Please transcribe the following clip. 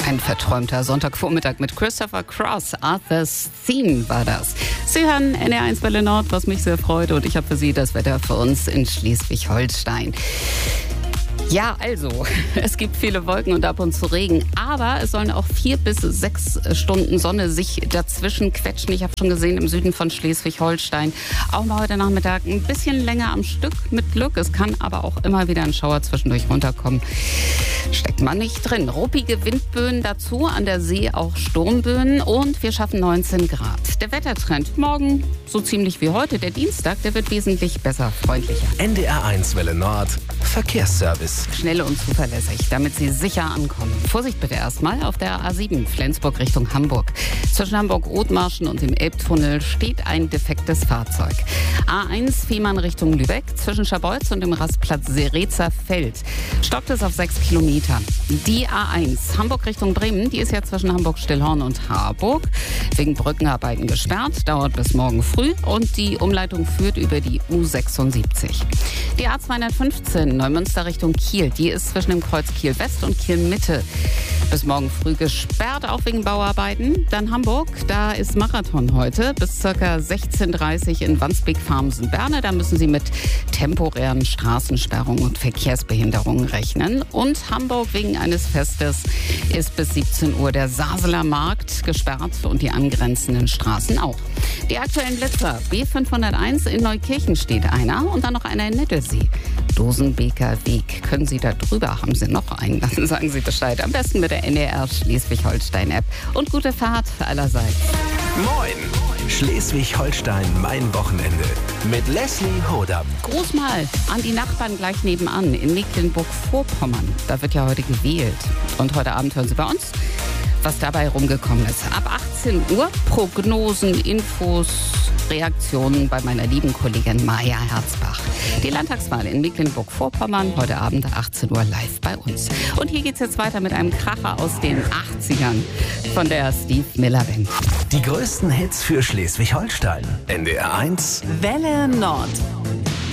Ein verträumter Sonntagvormittag mit Christopher Cross. Arthur's Theme war das. Sie hören NDR1 Welle Nord, was mich sehr freut. Und ich habe für Sie das Wetter für uns in Schleswig-Holstein. Ja, also, es gibt viele Wolken und ab und zu Regen, aber es sollen auch 4 bis 6 Stunden Sonne sich dazwischen quetschen. Ich habe schon gesehen, im Süden von Schleswig-Holstein auch mal heute Nachmittag ein bisschen länger am Stück mit Glück. Es kann aber auch immer wieder ein Schauer zwischendurch runterkommen. Steckt man nicht drin. Ruppige Windböen dazu, an der See auch Sturmböen und wir schaffen 19 Grad. Der Wettertrend morgen so ziemlich wie heute, der Dienstag, der wird wesentlich besser, freundlicher. NDR1 Welle Nord, Verkehrsservice. Schnell und zuverlässig, damit Sie sicher ankommen. Vorsicht bitte erstmal auf der A7 Flensburg Richtung Hamburg. Zwischen Hamburg-Othmarschen und dem Elbtunnel steht ein defektes Fahrzeug. A1 Fehmarn Richtung Lübeck. Zwischen Scharbeutz und dem Rastplatz Seretzer Feld stockt es auf 6 Kilometer. Die A1 Hamburg Richtung Bremen, die ist ja zwischen Hamburg-Stillhorn und Harburg wegen Brückenarbeiten gesperrt, dauert bis morgen früh und die Umleitung führt über die U76. Die A215 Neumünster Richtung Kiel, die ist zwischen dem Kreuz Kiel West und Kiel Mitte bis morgen früh gesperrt, auch wegen Bauarbeiten. Dann Hamburg, da ist Marathon heute bis ca. 16:30 in Wandsbek-Farmsen-Berne. Da müssen Sie mit temporären Straßensperrungen und Verkehrsbehinderungen rechnen. Und Hamburg wegen eines Festes ist bis 17 Uhr der Saseler Markt gesperrt und die angrenzenden Straßen auch. Die aktuellen Blitzer, B501 in Neukirchen steht einer und dann noch einer in Nittelsee. Dosenbeker Weg. Können Sie da drüber? Haben Sie noch einen? Dann sagen Sie Bescheid. Am besten mit der NDR Schleswig-Holstein-App. Und gute Fahrt allerseits. Moin! Schleswig-Holstein, mein Wochenende. Mit Leslie Hodam. Gruß mal an die Nachbarn gleich nebenan in Mecklenburg-Vorpommern. Da wird ja heute gewählt. Und heute Abend hören Sie bei uns, was dabei rumgekommen ist. Ab 18 Uhr Prognosen, Infos, Reaktionen bei meiner lieben Kollegin Maja Herzbach. Die Landtagswahl in Mecklenburg-Vorpommern, heute Abend 18 Uhr live bei uns. Und hier geht's jetzt weiter mit einem Kracher aus den 80ern von der Steve Miller Band. Die größten Hits für Schleswig-Holstein. NDR1 Welle Nord.